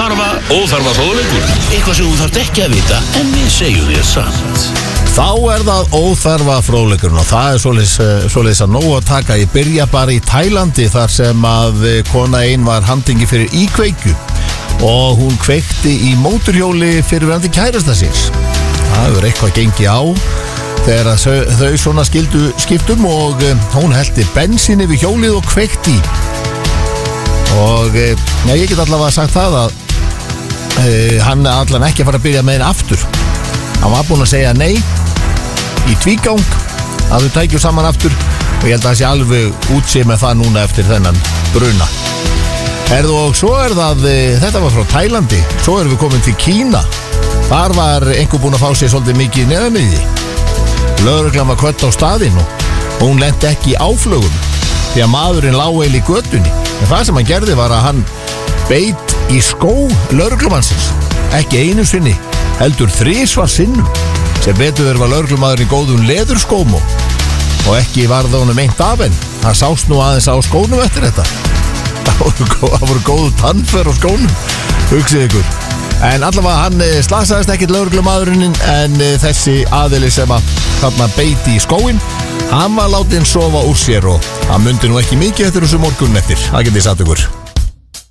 Óþarfa fróðleikur. Eitthvað sem þú þarft ekki að vita, en við segjum þér samt. Þá það óþarfa fróðleikurinn og það svoleiðis að nóg að taka. Ég byrja bara í Tælandi þar sem að kona ein var handtengi fyrir íkveikju og hún kveikti í móturhjóli fyrrverandi kærasta síns. Það hefur eitthvað gengið á þegar þau svona skiptum og hún hellti bensín yfir hjólið og kveikti í. Og ég get allavega sagt það að hann allan ekki að fara að byrja með henni aftur. Hann var búinn að segja nei í tvígang að þau tækju saman aftur og ég held að það sé alveg útsið með það núna eftir þennan bruna. Og svo það, þetta var frá Tælandi, svo erum við komin til Kína. Þar var einhver búinn að fá sér svolítið mikið neðamiði. Lögreglan var kvödd á staðinn og hún lenti ekki í áflögum því að maðurinn lá eiginlega í götunni. En það sem hann gerði var að hann beit í skó lögreglumannsins. Ekki einu sinni, heldur 3 sinnum. Sem betur var lögreglumaðurinn í góðum leðurskóm og ekki varð honum meint af henn. Það sást nú aðeins á skónum eftir þetta. Það voru góðu tannfer á skónum, hugsið ykkur. En allavega hann slasaðist ekkert lögreglumaðurinn en þessi aðili sem að þarna beiti í skóin, hann var látinn sofa úr sér og hann mundi nú ekki mikið eftir þessu morgun eftir. Það getið satt ykkur.